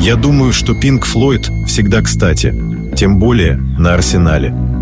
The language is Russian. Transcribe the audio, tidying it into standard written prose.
Я думаю, что Pink Floyd всегда кстати, тем более на Арсенале.